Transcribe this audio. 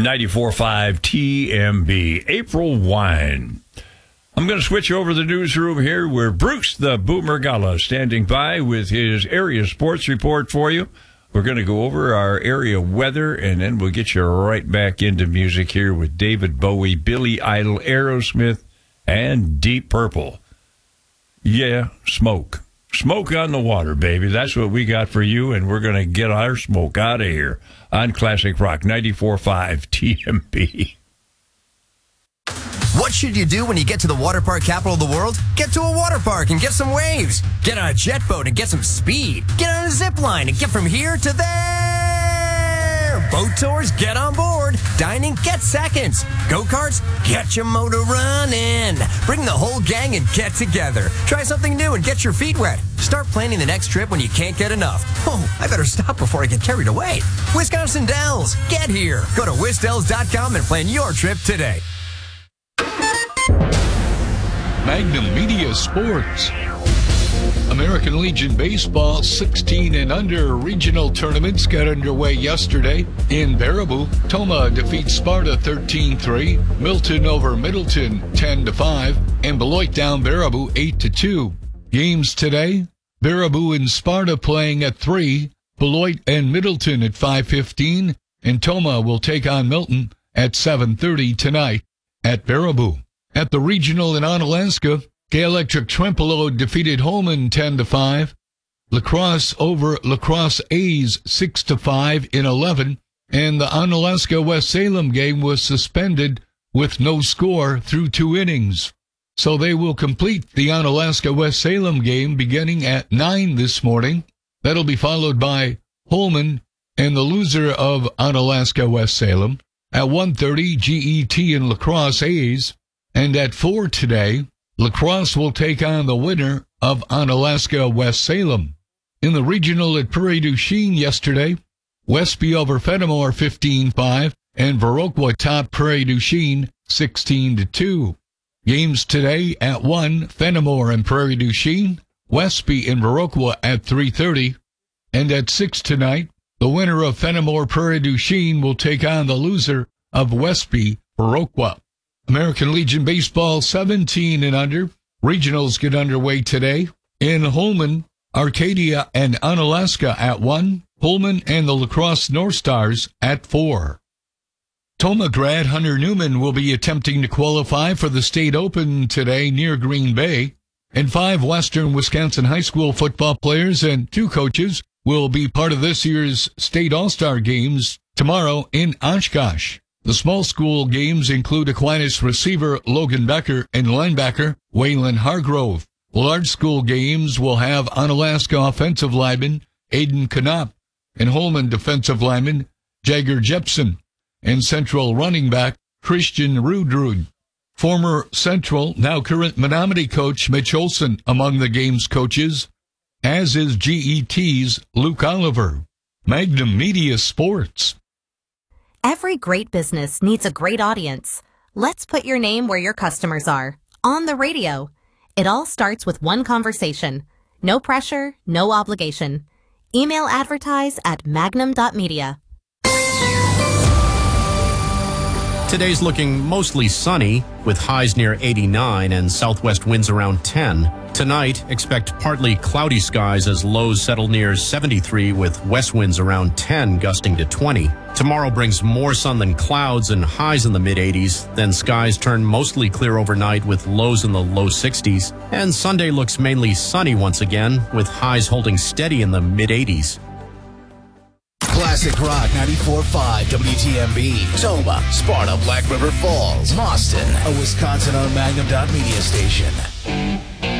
94.5 TMB. April Wine. I'm going to switch over the newsroom here where Bruce the Boomer Gala standing by with his area sports report for you. We're going to go over our area weather, and then we'll get you right back into music here with David Bowie, Billy Idol, Aerosmith, and Deep Purple. Yeah, smoke. Smoke on the water, baby. That's what we got for you, and we're going to get our smoke out of here on Classic Rock 94.5 TMB. What should you do when you get to the water park capital of the world? Get to a water park and get some waves. Get on a jet boat and get some speed. Get on a zip line and get from here to there. Boat tours, get on board. Dining, get seconds. Go-karts, get your motor running. Bring the whole gang and get together. Try something new and get your feet wet. Start planning the next trip when you can't get enough. Oh, I better stop before I get carried away. Wisconsin Dells, get here. Go to wisdells.com and plan your trip today. Magnum Media Sports. American Legion Baseball 16 and under regional tournaments got underway yesterday. In Baraboo, Toma defeats Sparta 13-3, Milton over Middleton 10-5, and Beloit down Baraboo 8-2. Games today, Baraboo and Sparta playing at 3, Beloit and Middleton at 5:15, and Toma will take on Milton at 7:30 tonight at Baraboo. At the regional in Onalaska, Gay-Electric Trempealeau defeated Holman 10-5. Lacrosse over Lacrosse A's 6-5 in 11. And the Onalaska West Salem game was suspended with no score through 2 innings. So they will complete the Onalaska West Salem game beginning at 9 this morning. That'll be followed by Holman and the loser of Onalaska West Salem. At 1:30, GET and Lacrosse A's. And at 4 today, Lacrosse will take on the winner of Onalaska West Salem. In the regional at Prairie du Chien yesterday, Westby over Fenimore 15-5, and Viroqua topped Prairie du Chien 16-2. Games today at 1, Fenimore and Prairie du Chien, Westby and Viroqua at 3:30. And at 6 tonight, the winner of Fenimore Prairie du Chien will take on the loser of Westby Viroqua. American Legion Baseball 17 and under. Regionals get underway today. In Holman, Arcadia and Onalaska at 1. Holman and the Lacrosse North Stars at 4. Toma grad Hunter Newman will be attempting to qualify for the State Open today near Green Bay. And 5 Western Wisconsin high school football players and 2 coaches will be part of this year's State All-Star Games tomorrow in Oshkosh. The small school games include Aquinas receiver Logan Becker and linebacker Waylon Hargrove. Large school games will have Onalaska offensive lineman Aiden Knopp and Holman defensive lineman Jagger Jepson and Central running back Christian Rudrud. Former Central, now current Menominee coach Mitch Olson among the game's coaches, as is GET's Luke Oliver. Magnum Media Sports. Every great business needs a great audience. Let's put your name where your customers are. On the radio. It all starts with one conversation. No pressure, no obligation. Email advertise at magnum.media. Today's looking mostly sunny, with highs near 89 and southwest winds around 10. Tonight, expect partly cloudy skies as lows settle near 73 with west winds around 10 gusting to 20. Tomorrow brings more sun than clouds and highs in the mid-80s. Then skies turn mostly clear overnight with lows in the low 60s. And Sunday looks mainly sunny once again, with highs holding steady in the mid-80s. Classic Rock 94.5 WTMB. Toma, Sparta, Black River Falls, Boston, a Wisconsin-owned Magnum.media station.